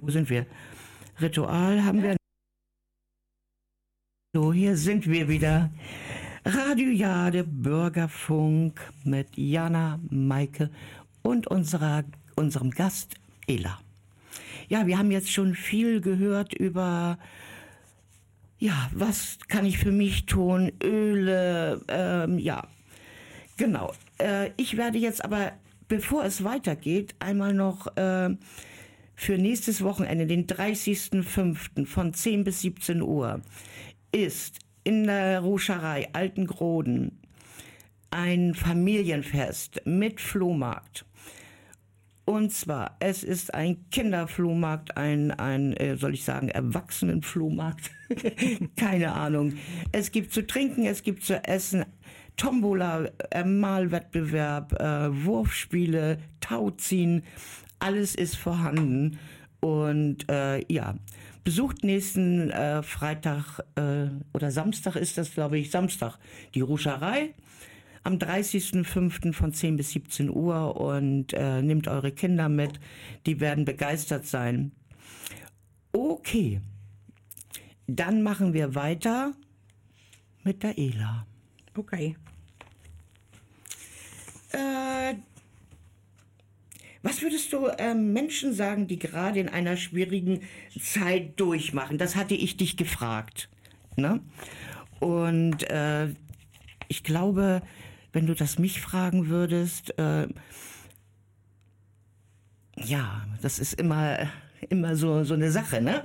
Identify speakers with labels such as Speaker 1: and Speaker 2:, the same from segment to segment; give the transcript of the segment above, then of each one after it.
Speaker 1: Wo sind wir? Ritual haben wir. So, hier sind wir wieder. Radio Jade, Bürgerfunk mit Jana, Maike und unserem Gast Ela. Ja, wir haben jetzt schon viel gehört über, ja, was kann ich für mich tun, Öle, ja, genau. Ich werde jetzt aber, bevor es weitergeht, einmal noch für nächstes Wochenende, den 30.05. von 10 bis 17 Uhr, ist in der Ruscherei Altengroden ein Familienfest mit Flohmarkt. Und zwar, es ist ein Kinderflohmarkt, ein soll ich sagen, Erwachsenenflohmarkt. Keine Ahnung. Es gibt zu trinken, es gibt zu essen, Tombola, Malwettbewerb, Wurfspiele, Tauziehen, alles ist vorhanden. Und ja, besucht nächsten Freitag oder Samstag ist das, glaube ich, Samstag, die Ruscherei am 30.05. von 10 bis 17 Uhr und nehmt eure Kinder mit, die werden begeistert sein. Okay, dann machen wir weiter mit der Ela.
Speaker 2: Okay.
Speaker 1: Was würdest du Menschen sagen, die gerade in einer schwierigen Zeit durchmachen? Das hatte ich dich gefragt. Ne? Und ich glaube, wenn du das mich fragen würdest, ja, das ist immer so eine Sache, ne?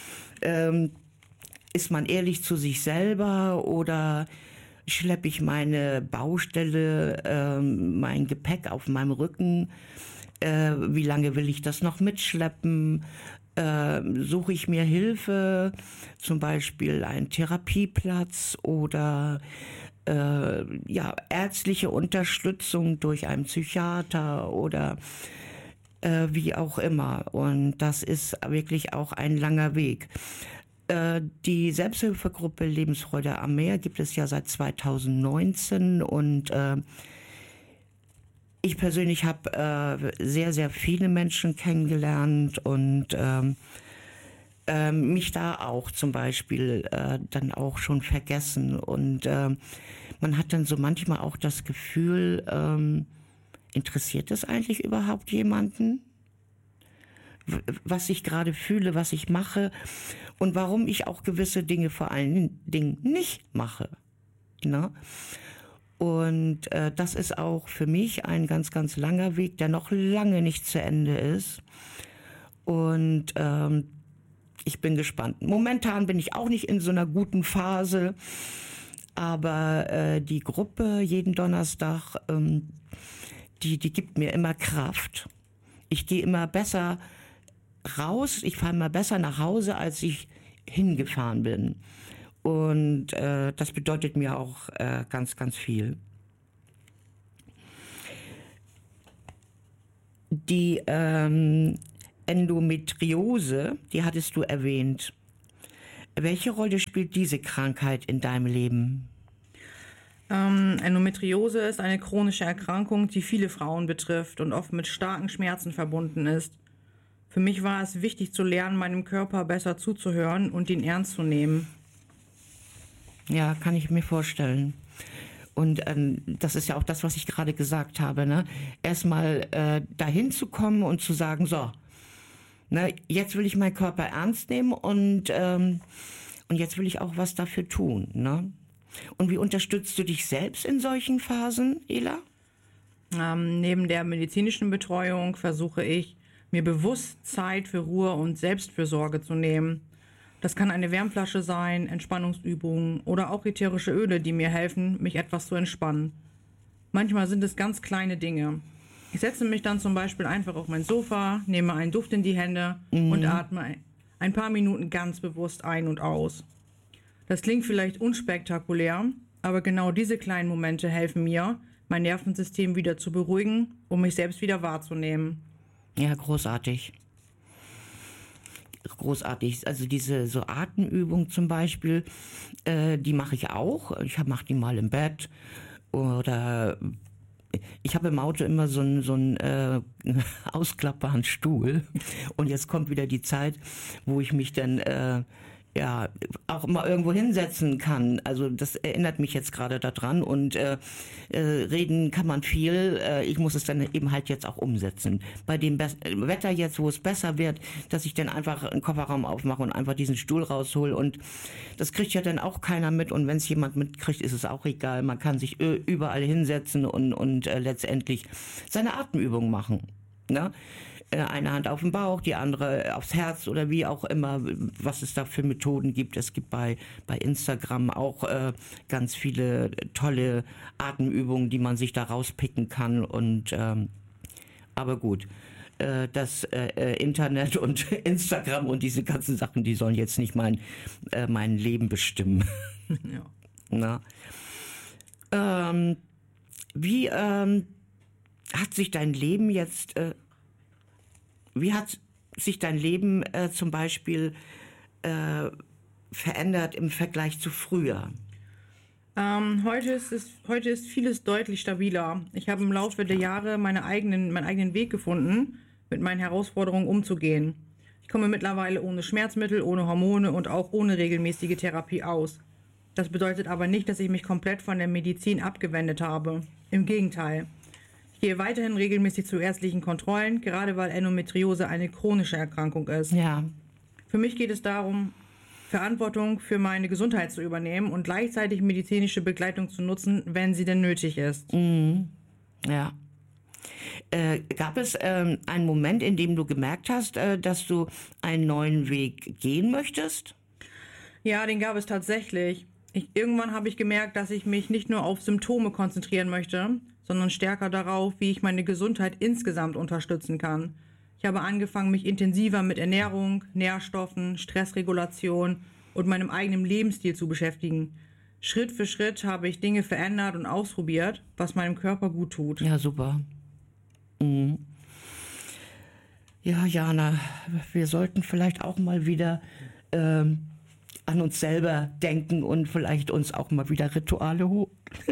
Speaker 1: Ist man ehrlich zu sich selber oder schleppe ich meine Baustelle, mein Gepäck auf meinem Rücken? Wie lange will ich das noch mitschleppen? Suche ich mir Hilfe, zum Beispiel einen Therapieplatz oder ja, ärztliche Unterstützung durch einen Psychiater oder wie auch immer. Und das ist wirklich auch ein langer Weg. Die Selbsthilfegruppe Lebensfreude am Meer gibt es ja seit 2019 und ich persönlich habe sehr, sehr viele Menschen kennengelernt und mich da auch zum Beispiel dann auch schon vergessen. Und man hat dann so manchmal auch das Gefühl, interessiert es eigentlich überhaupt jemanden? Was ich gerade fühle, was ich mache und warum ich auch gewisse Dinge vor allen Dingen nicht mache. Ne? Und das ist auch für mich ein ganz, ganz langer Weg, der noch lange nicht zu Ende ist. Und ich bin gespannt. Momentan bin ich auch nicht in so einer guten Phase, aber die Gruppe jeden Donnerstag, die gibt mir immer Kraft. Ich gehe immer besser raus, ich fahre immer besser nach Hause, als ich hingefahren bin. Und das bedeutet mir auch ganz, ganz viel. Die Endometriose, die hattest du erwähnt. Welche Rolle spielt diese Krankheit in deinem Leben?
Speaker 2: Endometriose ist eine chronische Erkrankung, die viele Frauen betrifft und oft mit starken Schmerzen verbunden ist. Für mich war es wichtig zu lernen, meinem Körper besser zuzuhören und ihn ernst zu nehmen.
Speaker 1: Ja, kann ich mir vorstellen. Und das ist ja auch das, was ich gerade gesagt habe, ne? Erstmal dahin zu kommen und zu sagen, so, ne, jetzt will ich meinen Körper ernst nehmen und jetzt will ich auch was dafür tun, ne? Und wie unterstützt du dich selbst in solchen Phasen, Ela?
Speaker 2: Neben der medizinischen Betreuung versuche ich, mir bewusst Zeit für Ruhe und Selbstfürsorge zu nehmen. Das kann eine Wärmflasche sein, Entspannungsübungen oder auch ätherische Öle, die mir helfen, mich etwas zu entspannen. Manchmal sind es ganz kleine Dinge. Ich setze mich dann zum Beispiel einfach auf mein Sofa, nehme einen Duft in die Hände und atme ein paar Minuten ganz bewusst ein und aus. Das klingt vielleicht unspektakulär, aber genau diese kleinen Momente helfen mir, mein Nervensystem wieder zu beruhigen, um mich selbst wieder wahrzunehmen.
Speaker 1: Ja, großartig. Großartig. Also diese so Atemübung zum Beispiel, die mache ich auch. Ich mache die mal im Bett oder ich habe im Auto immer so einen ausklappbaren Stuhl und jetzt kommt wieder die Zeit, wo ich mich dann ja, auch mal irgendwo hinsetzen kann. Also das erinnert mich jetzt gerade daran und reden kann man viel. Ich muss es dann eben halt jetzt auch umsetzen. Bei dem Wetter jetzt, wo es besser wird, dass ich dann einfach einen Kofferraum aufmache und einfach diesen Stuhl raushol und das kriegt ja dann auch keiner mit und wenn es jemand mitkriegt, ist es auch egal. Man kann sich überall hinsetzen und letztendlich seine Atemübung machen. Ne? Eine Hand auf den Bauch, die andere aufs Herz oder wie auch immer, was es da für Methoden gibt. Es gibt bei Instagram auch ganz viele tolle Atemübungen, die man sich da rauspicken kann. Und aber gut, das Internet und Instagram und diese ganzen Sachen, die sollen jetzt nicht mein Leben bestimmen.
Speaker 2: Ja.
Speaker 1: Na? Wie hat sich dein Leben jetzt wie hat sich dein Leben zum Beispiel verändert im Vergleich zu früher?
Speaker 2: Heute ist vieles deutlich stabiler. Ich habe im Laufe der Jahre meinen eigenen Weg gefunden, mit meinen Herausforderungen umzugehen. Ich komme mittlerweile ohne Schmerzmittel, ohne Hormone und auch ohne regelmäßige Therapie aus. Das bedeutet aber nicht, dass ich mich komplett von der Medizin abgewendet habe. Im Gegenteil. Ich gehe weiterhin regelmäßig zu ärztlichen Kontrollen, gerade weil Endometriose eine chronische Erkrankung ist.
Speaker 1: Ja.
Speaker 2: Für mich geht es darum, Verantwortung für meine Gesundheit zu übernehmen und gleichzeitig medizinische Begleitung zu nutzen, wenn sie denn nötig ist.
Speaker 1: Ja. Gab es einen Moment, in dem du gemerkt hast, dass du einen neuen Weg gehen möchtest?
Speaker 2: Ja, den gab es tatsächlich. Irgendwann habe ich gemerkt, dass ich mich nicht nur auf Symptome konzentrieren möchte, sondern stärker darauf, wie ich meine Gesundheit insgesamt unterstützen kann. Ich habe angefangen, mich intensiver mit Ernährung, Nährstoffen, Stressregulation und meinem eigenen Lebensstil zu beschäftigen. Schritt für Schritt habe ich Dinge verändert und ausprobiert, was meinem Körper gut tut.
Speaker 1: Ja, super. Ja, Jana, wir sollten vielleicht auch mal wieder an uns selber denken und vielleicht uns auch mal wieder Rituale holen.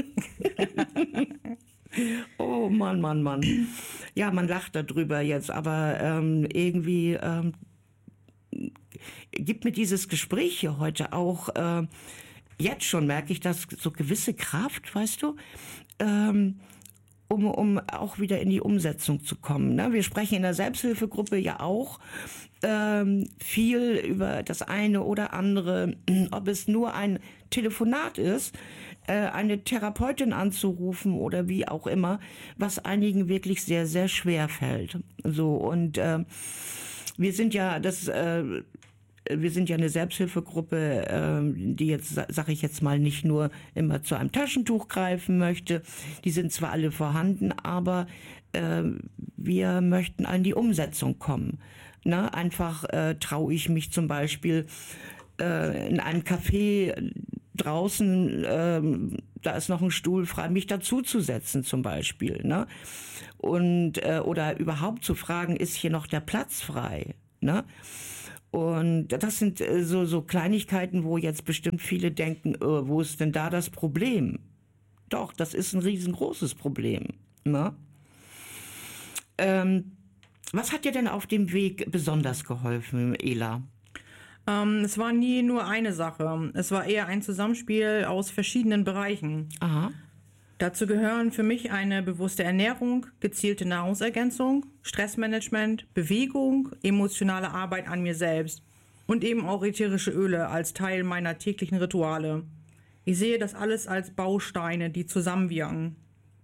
Speaker 1: Oh Mann, Mann, Mann. Ja, man lacht darüber jetzt, aber irgendwie gibt mir dieses Gespräch hier heute auch, jetzt schon merke ich das, so gewisse Kraft, weißt du, um auch wieder in die Umsetzung zu kommen. Ne? Wir sprechen in der Selbsthilfegruppe ja auch viel über das eine oder andere, ob es nur ein Telefonat ist, eine Therapeutin anzurufen oder wie auch immer, was einigen wirklich sehr, sehr schwer fällt. So, und wir sind ja eine Selbsthilfegruppe, die jetzt, sage ich jetzt mal, nicht nur immer zu einem Taschentuch greifen möchte. Die sind zwar alle vorhanden, aber wir möchten an die Umsetzung kommen. Na, einfach traue ich mich zum Beispiel in einem Café draußen, da ist noch ein Stuhl frei, mich dazuzusetzen zum Beispiel. Ne? Und, oder überhaupt zu fragen, ist hier noch der Platz frei? Ne? Und das sind so Kleinigkeiten, wo jetzt bestimmt viele denken, wo ist denn da das Problem? Doch, das ist ein riesengroßes Problem. Ne? Was hat dir denn auf dem Weg besonders geholfen, Ela?
Speaker 2: Es war nie nur eine Sache. Es war eher ein Zusammenspiel aus verschiedenen Bereichen.
Speaker 1: Aha.
Speaker 2: Dazu gehören für mich eine bewusste Ernährung, gezielte Nahrungsergänzung, Stressmanagement, Bewegung, emotionale Arbeit an mir selbst und eben auch ätherische Öle als Teil meiner täglichen Rituale. Ich sehe das alles als Bausteine, die zusammenwirken.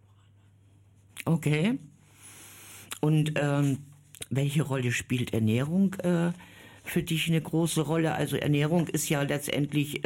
Speaker 1: Okay. Und welche Rolle spielt Ernährung für dich eine große Rolle? Also Ernährung ist ja letztendlich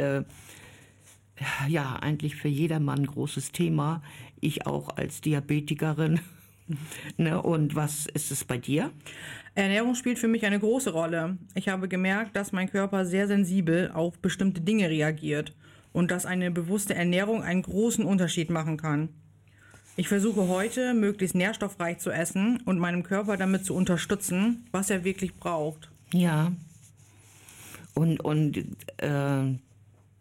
Speaker 1: ja eigentlich für jedermann ein großes Thema. Ich auch als Diabetikerin. Ne? Und was ist es bei dir?
Speaker 2: Ernährung spielt für mich eine große Rolle. Ich habe gemerkt, dass mein Körper sehr sensibel auf bestimmte Dinge reagiert und dass eine bewusste Ernährung einen großen Unterschied machen kann. Ich versuche heute, möglichst nährstoffreich zu essen und meinem Körper damit zu unterstützen, was er wirklich braucht.
Speaker 1: Ja. Und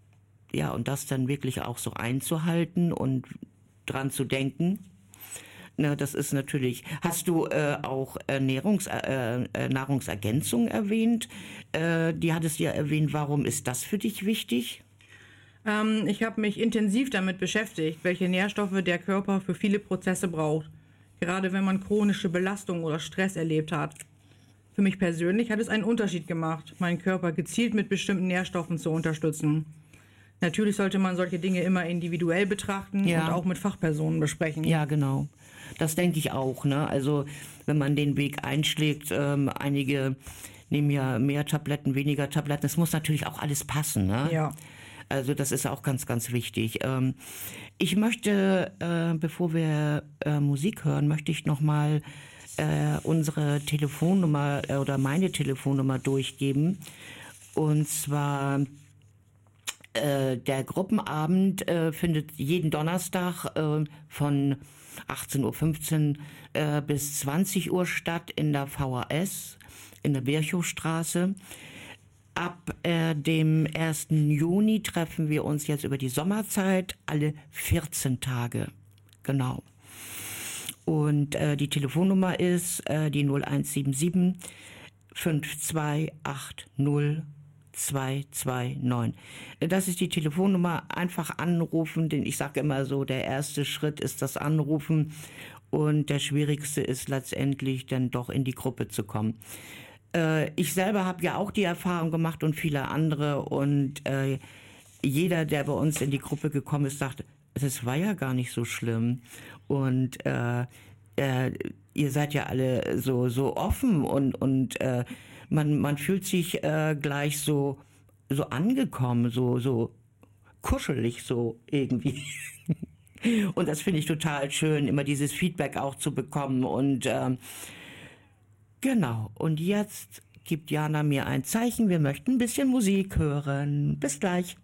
Speaker 1: ja, und das dann wirklich auch so einzuhalten und dran zu denken. Na, das ist natürlich. Hast du auch Nahrungsergänzung erwähnt? Die hattest du ja erwähnt. Warum ist das für dich wichtig?
Speaker 2: Ich habe mich intensiv damit beschäftigt, welche Nährstoffe der Körper für viele Prozesse braucht. Gerade wenn man chronische Belastung oder Stress erlebt hat. Für mich persönlich hat es einen Unterschied gemacht, meinen Körper gezielt mit bestimmten Nährstoffen zu unterstützen. Natürlich sollte man solche Dinge immer individuell betrachten und auch mit Fachpersonen besprechen.
Speaker 1: Ja, genau. Das denke ich auch. Ne? Also wenn man den Weg einschlägt, einige nehmen ja mehr Tabletten, weniger Tabletten. Es muss natürlich auch alles passen. Ne?
Speaker 2: Ja.
Speaker 1: Also das ist auch ganz, ganz wichtig. Ich möchte, bevor wir Musik hören, möchte ich nochmal unsere Telefonnummer oder meine Telefonnummer durchgeben. Und zwar der Gruppenabend findet jeden Donnerstag von 18:15 Uhr bis 20 Uhr statt in der VHS, in der Virchowstraße. Ab dem 1. Juni treffen wir uns jetzt über die Sommerzeit alle 14 Tage. Genau. Und die Telefonnummer ist die 0177 5280 229. Das ist die Telefonnummer. Einfach anrufen, denn ich sage immer so, der erste Schritt ist das Anrufen und der schwierigste ist letztendlich dann doch in die Gruppe zu kommen. Ich selber habe ja auch die Erfahrung gemacht und viele andere und jeder, der bei uns in die Gruppe gekommen ist, sagt, das war ja gar nicht so schlimm und ihr seid ja alle so offen und man fühlt sich gleich so angekommen, so kuschelig so irgendwie. Und das finde ich total schön, immer dieses Feedback auch zu bekommen. Und genau, und jetzt gibt Jana mir ein Zeichen, wir möchten ein bisschen Musik hören. Bis gleich.